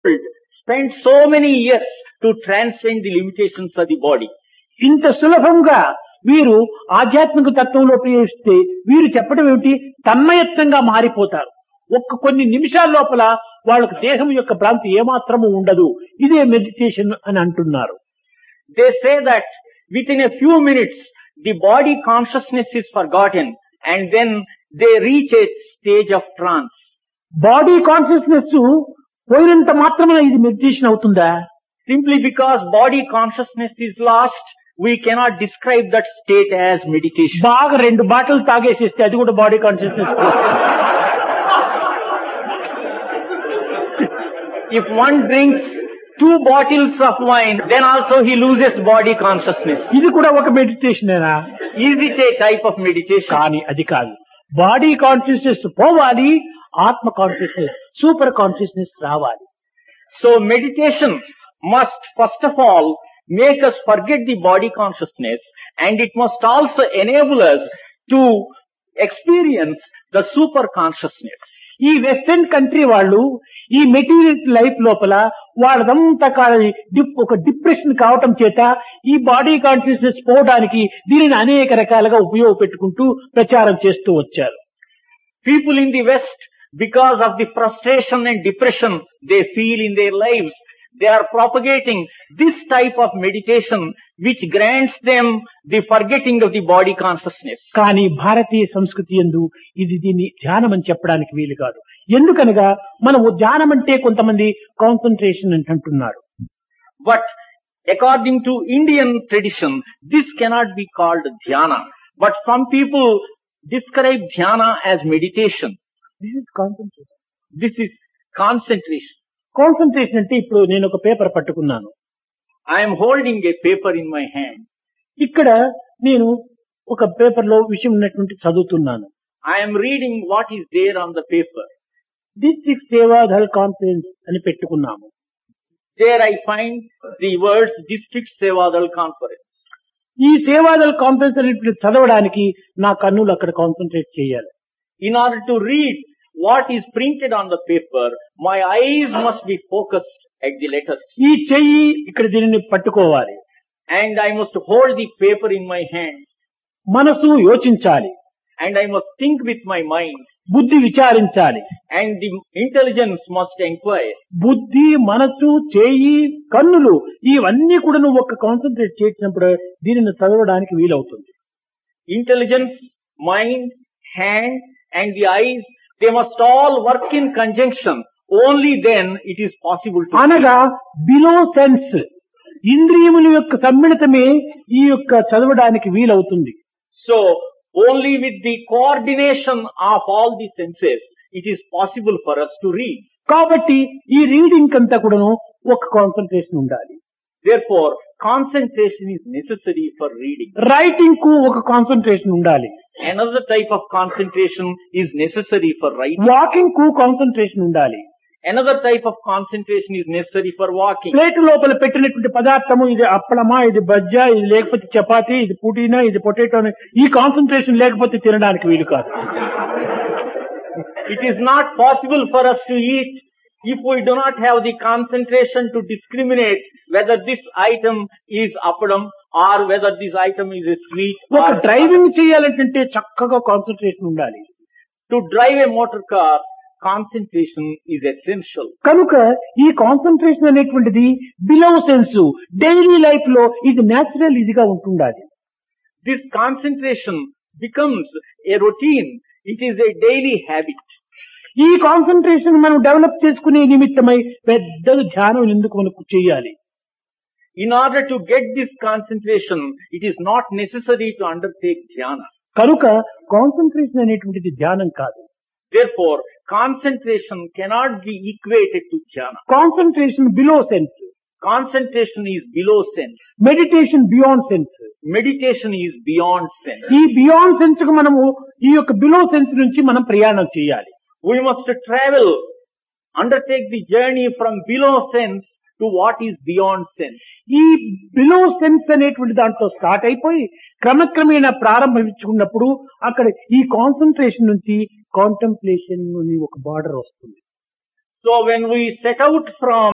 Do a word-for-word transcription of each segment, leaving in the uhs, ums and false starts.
spent so many years to transcend the limitations of the body. ఇంత సులభంగా వీరు ఆధ్యాత్మిక తత్వంలో ప్రవేశిస్తే వీరు చెప్పడం ఏమిటి, తన్మయత్వంగా మారిపోతారు. ఒక్క కొన్ని నిమిషాల లోపల వాళ్ళకు దేహం యొక్క భ్రాంతి ఏమాత్రము ఉండదు. ఇదే మెడిటేషన్ అని అంటున్నారు. They say that within a few minutes the body consciousness is forgotten and then they reach a stage of trance. Body consciousness పోయినంత మాత్రమే ఇది మెడిటేషన్ అవుతుందా? Simply because body consciousness is lost, we cannot describe that state as meditation. బాగా రెండు బాటలు తాగేసిస్తే అది కూడా body consciousness. If one drinks two bottles of wine, then also he loses body consciousness. ఇది కూడా ఒక మెడిటేషనేనా? Is it a type of meditation? కానీ అది కాదు. బాడీ కాన్షియస్నెస్ పోవాలి, ఆత్మ కాన్షియస్నెస్, సూపర్ కాన్షియస్నెస్ రావాలి. So meditation must first of all make us forget the body consciousness, and it must also enable us to experience the super consciousness. ఈ western country వాళ్ళు ఈ material life లోపల వాళ్ళదంతా కాదు dip ఒక depression కావటం చేత ఈ బాడీ కాన్షియస్నెస్ పోవడానికి దీనిని అనేక రకాలుగా ఉపయోగపెట్టుకుంటూ ప్రచారం చేస్తూ వచ్చారు. People in the West, because of the frustration and depression they feel in their lives, they are propagating this type of meditation which grants them the forgetting of the body consciousness. కానీ భారతీయ సంస్కృతి యందు ఇది దీన్ని ధ్యానం అని చెప్పడానికి వీలు కాదు. ఎందుకనగా మనము ధ్యానం అంటే కొంతమంది కాన్సన్ట్రేషన్ అని అంటున్నారు. But according to Indian tradition, this cannot be called dhyana. But some people describe dhyana as meditation. This is concentration. This is concentration. Concentration అంటే ఇప్పుడు నేను ఒక పేపర్ పట్టుకున్నాను. I am holding a paper in my hand. ఇక్కడ నేను ఒక paper లో విషయం ఉన్నటువంటి చదువుతున్నాను. I am reading what is there on the paper. District Seva Dal conference అని పెట్టుకున్నాము. There I find the words District Sevadal Conference. ఈ సేవాదళ్ కాన్ఫరెన్స్ అనేది చదవడానికి నా కన్నులు అక్కడ కాన్సన్ట్రేట్ చేయాలి. In order to read what is printed on the paper, my eyes must be focused at the letters. ఈ చెయ్యి ఇక్కడ దీనిని పట్టుకోవాలి. And I must hold the paper in my hand. మనసు యోచించాలి. And I must think with my mind. బుద్ధి విచారించాలి. And the intelligence must inquire. బుద్ధి, మనసు, చేయి, కన్నులు ఇవన్నీ కూడా నువ్వు ఒక కాన్సన్ట్రేట్ చేసినప్పుడు దీనిని చదవడానికి వీలవుతుంది. Intelligence, mind, hand and the eyes, they must all work in conjunction. Only then it is possible to. అనగా బిలో సెన్స్ ఇంద్రియముల యొక్క సమ్మిళితమే ఈ యొక్క చదవడానికి వీలవుతుంది. So only with the coordination of all the senses it is possible for us to read. కాబట్టి ఈ reading అంతా కూడాను ఒక కాన్సన్ట్రేషన్ ఉండాలి. Therefore concentration is necessary for reading. Writing కు ఒక కాన్సన్ట్రేషన్ ఉండాలి. Another type of concentration is necessary for writing. Walking కు కాన్సన్ట్రేషన్ ఉండాలి. Another type of concentration is necessary for walking. Plate లోపల పెట్టినటువంటి పదార్థము ఇది అప్పలమా, ఇది బజ్జా, ఇది లేకపోతే చపాతీ, ఇది పుదీనా, ఇది పొటాటో, ఈ కాన్సన్ట్రేషన్ లేకపోతే తినడానికి వీలు కాదు. It is not possible for us to eat if we do not have the concentration to discriminate whether this item is appalam or whether this item is a sweet. ఒక driving చేయాలంటే చక్కగా concentration ఉండాలి. To drive a motor car, concentration is essential. కనుక ఈ concentration అనేటువంటిది below sense daily life లో ఇది natural ఇదిగా ఉంటుండాలి. This concentration becomes a routine. It is a daily habit. ఈ కాన్సన్ట్రేషన్ మనం డెవలప్ చేసుకునే నిమిత్తమై పెద్ద ధ్యానం ఎందుకు మనకు చేయాలి? In order to get this concentration, it is not necessary to undertake dhyana. కనుక కాన్సన్ట్రేషన్ అనేటువంటిది ధ్యానం కాదు. Therefore, concentration cannot be equated to dhyana. Concentration below sense. Concentration is below sense. Meditation beyond sense. Meditation is beyond sense. ఈ beyond sense కు మనము ఈ యొక్క below sense నుంచి మనం ప్రయాణం చేయాలి. We must travel, undertake the journey from below sense to what is beyond sense. ఈ బిలో సెన్స్ అనేటువంటి దాంట్లో స్టార్ట్ అయిపోయి క్రమక్రమేణా ప్రారంభించుకున్నప్పుడు అక్కడ ఈ కాన్సన్ట్రేషన్ నుంచి కాంటెంప్లేషన్ అని ఒక బార్డర్ వస్తుంది. So when we set out from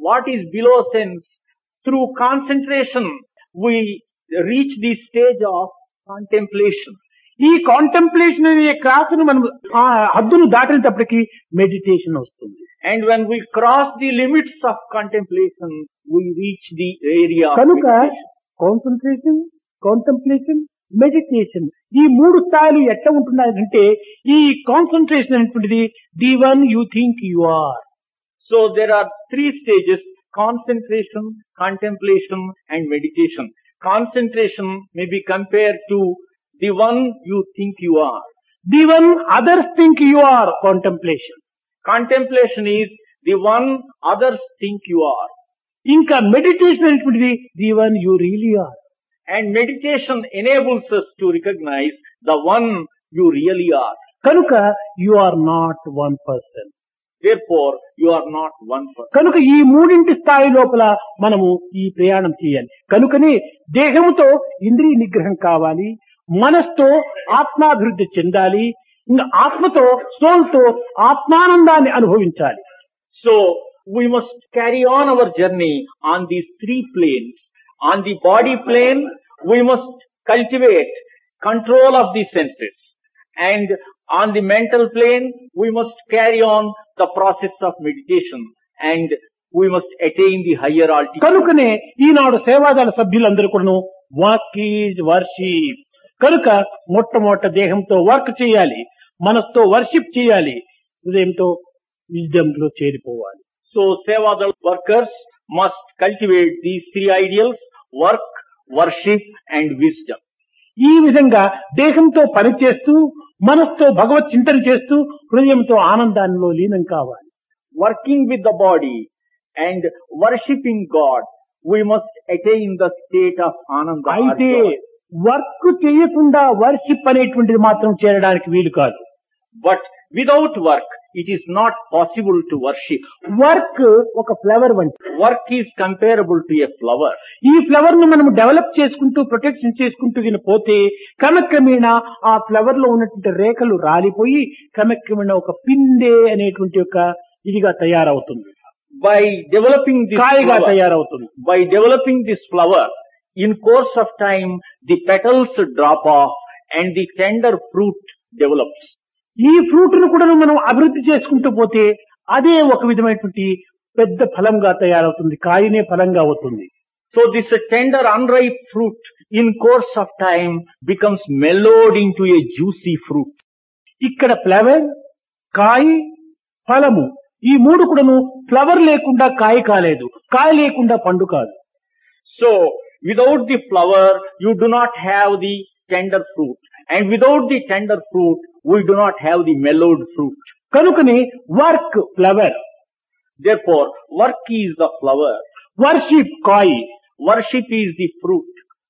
what is below sense. Through concentration, we reach the stage of contemplation. ఈ కాంటెంప్లేషన్ అనే క్రాస్ను మనం ఆ హద్దును దాటినప్పటికీ మెడిటేషన్ వస్తుంది. And when we cross the limits of contemplation, we reach the area of కనుక meditation. Concentration, contemplation, meditation ఈ మూడు స్థాయిలు ఎట్లా ఉంటున్నాయంటే ఈ కాన్సన్ట్రేషన్ అనేటువంటిది the one you think you are. So there are three stages: concentration, contemplation and meditation. Concentration may be compared to the one you think you are. The one others think you are contemplation. Contemplation is the one others think you are. ఇంకా meditation అనేటువంటిది the one you really are. And meditation enables us to recognize the one you really are. కనుక you are not one person. Therefore, you are not one person. కనుక ఈ మూడింటి స్థాయి లోపల మనము ఈ ప్రయాణం చేయాలి. కనుకనే దేహముతో ఇంద్రియ నిగ్రహం కావాలి, మనస్తో ఆత్మాభివృద్ధి చెందాలి, ఇంకా ఆత్మతో సోల్తో ఆత్మానందాన్ని అనుభవించాలి. So, we must carry on our journey on these three planes. On the body plane, we must cultivate control of the senses. And on the mental plane, we must carry on the process of meditation. And we must attain the higher altitude. కనుకనే ఈనాడు సేవాదళ సభ్యులందరూ కూడాను work is worship. కనుక మొట్టమొదట దేహంతో work చేయాలి, మనసుతో worship చేయాలి, హృదయంతో విజ్డమ్ లో చేరిపోవాలి. So, Sevadal workers must cultivate these three ideals: work, worship and wisdom. ఈ విధంగా దేహంతో పనిచేస్తూ మనసుతో భగవత్ చింతన చేస్తూ హృదయంతో ఆనందాల్లో లీనం కావాలి. Working with the body and worshipping God, we must attain the state of Ananda. అయితే వర్క్ చేయకుండా వర్షిప్ అనేటువంటిది మాత్రం చేరడానికి వీలు కాదు. But without work, it is not possible to worship. Work ఒక ఫ్లవర్ వంటి. Work is comparable to a flower. ఈ ఫ్లవర్ ను మనం డెవలప్ చేసుకుంటూ ప్రొటెక్షన్ చేసుకుంటూ గిన పోతే క్రమక్రమేణా ఆ ఫ్లవర్ లో ఉన్నటువంటి రేఖలు రాలిపోయి క్రమక్రమేణా ఒక పిందె అనేటువంటి ఒక ఇదిగా తయారవుతుంది. By developing this కాయగా flower, తయారవుతుంది. by developing this flower, in course of time, the petals drop off and the tender fruit develops. ఈ ఫ్రూట్ ను కూడా మనం అభివృద్ధి చేసుకుంటూ పోతే అదే ఒక విధమైనటువంటి పెద్ద ఫలంగా తయారవుతుంది, కాయనే ఫలంగా అవుతుంది. So this tender unripe fruit in course of time becomes mellowed into a juicy fruit. ఇక్కడ ఫ్లవర్, కాయ, ఫలము ఈ మూడు కూడాను ఫ్లవర్ లేకుండా కాయ కాలేదు, కాయ లేకుండా పండు కాదు. So without the flower, you do not have the tender fruit. And without the tender fruit, we do not have the mellowed fruit. కనుకనే work flower, Therefore, work is the flower. Worship కాయ, Worship is the fruit.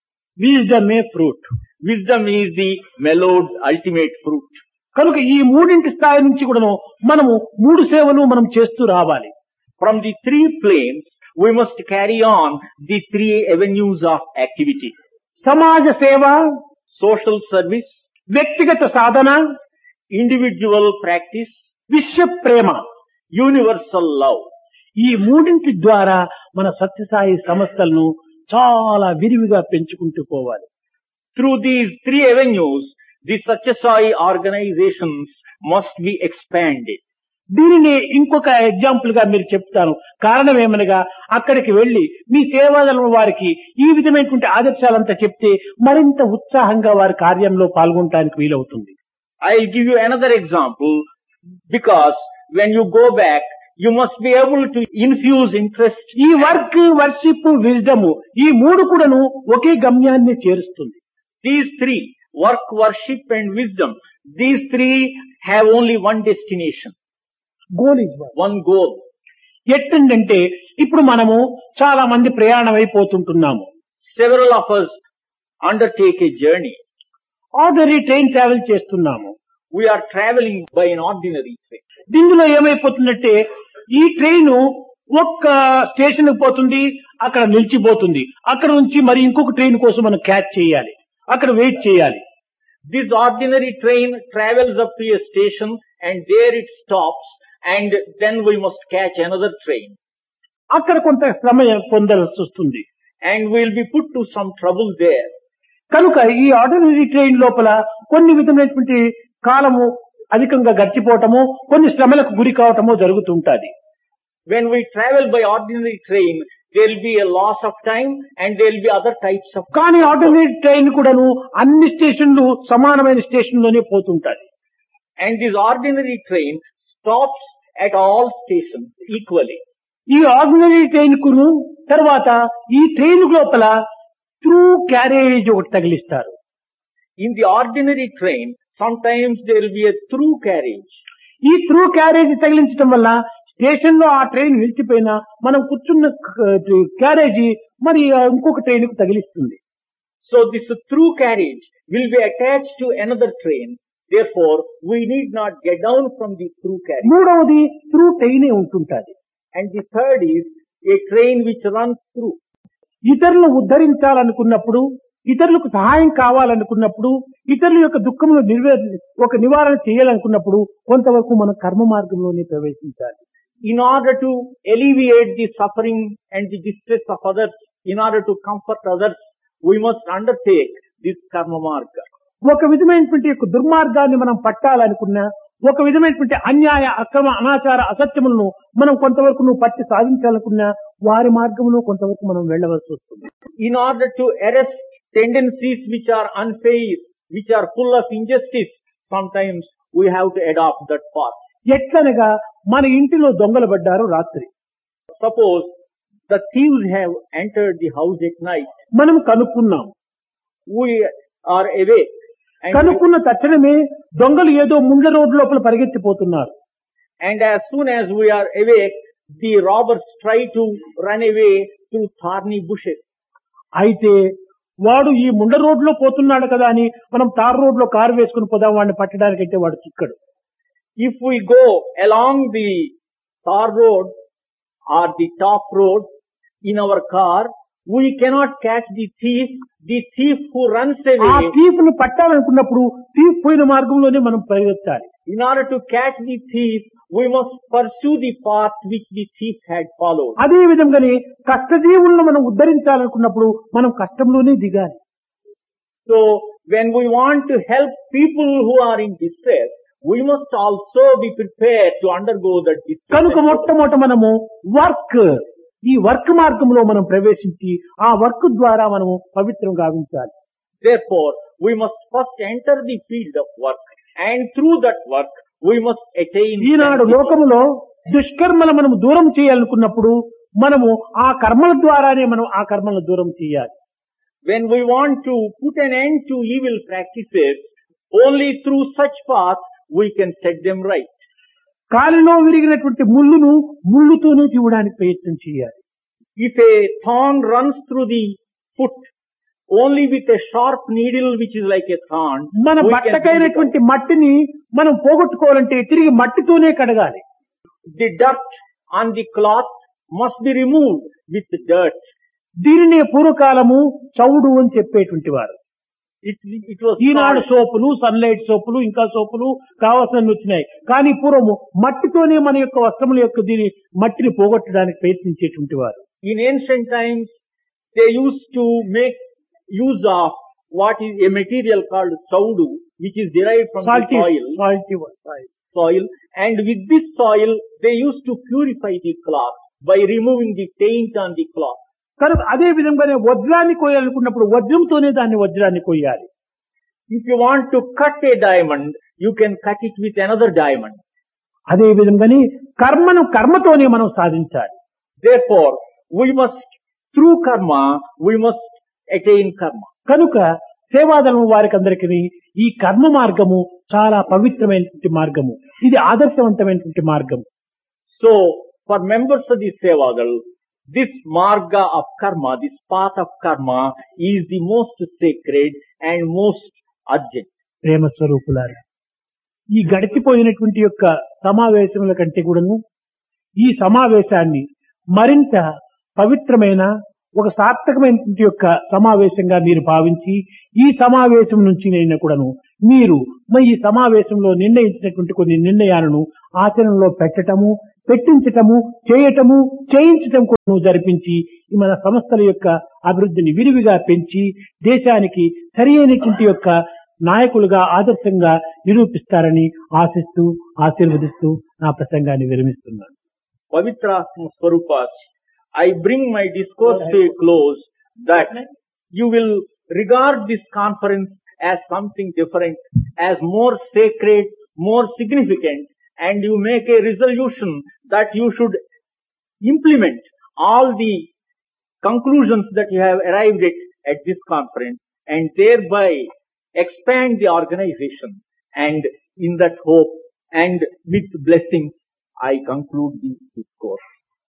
Wisdom A fruit. Wisdom is the mellowed ultimate fruit. కనుక ఈ మూడింటి స్థాయి నుంచి కూడాను మనము మూడు సేవలు మనం చేస్తూ రావాలి. From the three planes, we must carry on the three avenues of activity: సమాజ సేవ, social service, వ్యక్తిగత సాధన, individual practice, విశ్వ ప్రేమ. universal love. ఈ మూడింటి ద్వారా మన సత్యసాయి సంస్థలను చాలా విరివిగా పెంచుకుంటూ పోవాలి. Through these three avenues, the Satyasai organizations must be expanded. దీనిని ఇంకొక ఎగ్జాంపుల్ గా మీరు చెప్తాను. కారణం ఏమనగా అక్కడికి వెళ్లి మీ సేవాదళం వారికి ఈ విధమైనటువంటి ఆదర్శాలంతా చెప్తే మరింత ఉత్సాహంగా వారి కార్యంలో పాల్గొనడానికి వీలవుతుంది. I'll give you another example, because when you go back, you must be able to infuse interest. ఈ వర్క్, వర్షిప్, విజ్డమ్ ఈ మూడు కూడాను ఒకే గమ్యాన్ని చేరుస్తుంది. These three, work, worship and wisdom, these three have only one destination, goal is one. one goal. ఎట్టంటే ఇప్పుడు మనము చాలా మంది ప్రయాణం అయిపోతుంటున్నాము. Several of us undertake a journey. Ordinary train travel చేస్తున్నాము. We are traveling by an ordinary train. దీనిలో ఏమైపోతుందంటే ఈ train ఒక్క స్టేషన్ పోతుంది, అక్కడ నిలిచిపోతుంది, అక్కడ నుంచి మరి ఇంకొక ట్రైన్ కోసం మనం క్యాచ్ చేయాలి, అక్కడ వెయిట్ చేయాలి. This ordinary train travels up to a station and there it stops, and then we must catch another train. అక్కడ కొంత శ్రమ పొందాల్సి వస్తుంది. and we'll be put to some trouble there. కనుక ఈ ఆర్డినరీ ట్రైన్ లోపల కొన్ని విధమైనటువంటి కాలము అధికంగా గడిచిపోవటము, కొన్ని శ్రమలకు గురి కావటము జరుగుతుంటది. When we travel by ordinary train, there will be a loss of time and there will be other types of. కానీ ఆర్డినరీ ట్రైన్ కూడాను అన్ని స్టేషన్లు సమానమైన స్టేషన్లోనే పోతుంటది. And this ordinary train stops at all stations equally. ఈ ordinary train కును తర్వాత ఈ train లోపల through carriage ఒకటి తగిలిస్తారు. In the ordinary train, sometimes there will be a through carriage. ఈ త్రూ క్యారేజ్ తగిలించడం వల్ల స్టేషన్ లో ఆ ట్రైన్ నిలిచిపోయినా మనం కూర్చున్న క్యారేజీ మరి ఇంకొక ట్రైన్ కు తగిలిస్తుంది. So this through carriage will be attached to another train. Therefore, we need not get down from the through carriage. మూడవది through ట్రైనే ఉంటుంటది. And the third is a train which runs through. ఇతరులను ఉద్ధరించాలనుకున్నప్పుడు, ఇతరులకు సహాయం కావాలనుకున్నప్పుడు, ఇతరుల యొక్క దుఃఖమును నిర్వే ఒక నివారణ చేయాలనుకున్నప్పుడు కొంతవరకు మనం కర్మ మార్గంలోనే ప్రవేశించాలి. In order to alleviate the suffering and the distress of others, in order to comfort others, we must undertake this karma marga. ఒక విధమైనటువంటి యొక్క దుర్మార్గాన్ని మనం పట్టాలనుకున్నా, ఒక విధమైనటువంటి అన్యాయ అక్రమ అనాచార అసత్యములను మనం కొంతవరకు నువ్వు పట్టి సాధించాలనుకున్నా వారి మార్గంలో కొంతవరకు మనం వెళ్ళవలసి వస్తుంది. In order to arrest tendencies which are unfair, which are full of injustice, sometimes we have to adopt that path. ఎట్లనగా మన ఇంటిలో దొంగలు పడ్డారు రాత్రి. Suppose the thieves have entered the house at night. మనం కనుక్కున్నాం. We are awake. And కనుక్కున్న తక్షణమే దొంగలు ఏదో ముండ్ల రోడ్డు లోపల పరిగెత్తిపోతున్నారు. And as soon as we are awake, the robbers try to run away through thorny bushes. అయితే వాడు ఈ ముండ రోడ్లో పోతున్నాడు కదా అని మనం తార్ రోడ్ లో కారు వేసుకుని పోదాం వాడిని పట్టడానికంటే వాడు చిక్కడు. If we go along the tar road or the top road in our car, we cannot catch the thief. The thief who runs ఆ away, థీఫ్ ను పట్టాలనుకున్నప్పుడు థీఫ్ పోయిన మార్గంలోనే మనం పరిగెత్తాలి. in order to catch the thief, we must pursue the path which the thief had followed. అదే విధంగానే కష్టజీవులను మనం ఉద్ధరించాలనుకున్నప్పుడు మనం కష్టంలోనే దిగాలి. So, when we want to help people who are in distress, we must also be prepared to undergo that distress. కనుక మొట్టమొదట మనము work ఈ work మార్గంలో మనం ప్రవేశించి ఆ వర్క్ ద్వారా మనము పవిత్రం గావించాలి. Therefore, we must first enter the field of work, and through that work, we must attain. ఈనాడు లోకములో దుష్కర్మలు మనం దూరం చేయాలనుకున్నప్పుడు మనము ఆ కర్మల ద్వారానే మనం ఆ కర్మలను దూరం చేయాలి. When we want to put an end to evil practices, only through such path we can set them right. కాలిలో విరిగినటువంటి ముళ్ళును ముళ్ళుతోనే తీయడానికి ప్రయత్నం చేయాలి. If a thorn runs through the foot, only with a sharp needle which is like a thorn, మన we can బట్టకైనటువంటి మట్టిని మనం పోగొట్టుకోవాలంటే తిరిగి మట్టితోనే కడగాలి. the dirt on the cloth must be removed with dirt. దీనినే పూర్వకాలము చౌడు అని చెప్పేటువంటి వారు. It, it was Eenadu called- సోపులు, sunlight సోపులు, ఇంకా సోపులు కావాల్సినవి వచ్చినాయి. కానీ పూర్వము మట్టితోనే మన యొక్క వస్త్రముల యొక్క దీని మట్టిని పోగొట్టడానికి ప్రయత్నించేటువంటి వారు. In ancient times, they used to make use of what is a material called saudu, which is derived from salty the soil, salty soil, and with this soil, they used to purify the cloth by removing the taint on the cloth. కనుక అదే విధంగానే వజ్రాన్ని కోయాలనుకున్నప్పుడు వజ్రంతోనే దాన్ని వజ్రాన్ని కోయాలి. If you want to cut a diamond, you can cut it with another diamond. అదే విధంగానే కర్మను కర్మతోనే మనం సాధించాలి. Therefore, we must, through karma, we must attain karma. కనుక సేవాదళం వారికి అందరికీ ఈ కర్మ మార్గము చాలా పవిత్రమైనటువంటి మార్గము, ఇది ఆదర్శవంతమైనటువంటి మార్గము. So, for members of the Sevadal, this marga of karma, this path of karma is the most sacred and most urgent. ప్రేమ స్వరూపులారా, ఈ గడిచిపోయినటువంటి యొక్క సమావేశముల కంటే కూడాను ఈ సమావేశాన్ని మరింత పవిత్రమైన ఒక సార్థకమైనటువంటి యొక్క సమావేశంగా మీరు భావించి ఈ సమావేశం నుంచి నేను కూడాను మీరు మరి ఈ సమావేశంలో నిర్ణయించినటువంటి కొన్ని నిర్ణయాలను ఆచరణలో పెట్టటము, పెట్టించటము, చేయటము, చేయించటం కూడా జరిపించి ఈ మన సంస్థల యొక్క అభివృద్ధిని విరివిగా పెంచి దేశానికి సరి అయినటువంటి యొక్క నాయకులుగా ఆదర్శంగా నిరూపిస్తారని ఆశిస్తూ ఆశీర్వదిస్తూ నా ప్రసంగాన్ని విరమిస్తున్నాను. Pavitratma Swarupas, I bring my discourse to a close that you will regard this conference as something different, as more sacred, more significant, and you make a resolution that you should implement all the conclusions that you have arrived at at this conference and thereby expand the organization. And in that hope and with blessings, I conclude this discourse.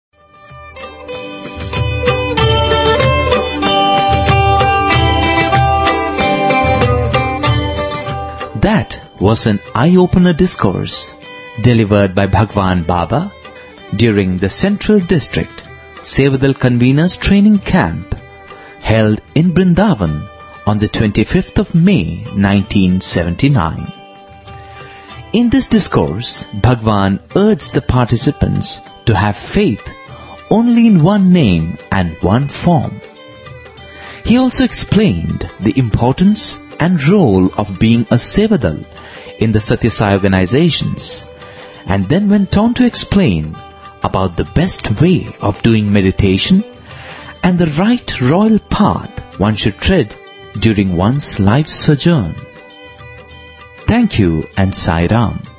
That was an eye-opener discourse delivered by Bhagwan Baba during the Central District Sevadal Conveners Training Camp held in Brindavan on the twenty-fifth of May nineteen seventy-nine. In this discourse, Bhagwan urged the participants to have faith only in one name and one form. He also explained the importance and role of being a Sevadal in the Satya Sai organizations, and then went on to explain about the best way of doing meditation and the right royal path one should tread during one's life sojourn. Thank you and Sai Ram.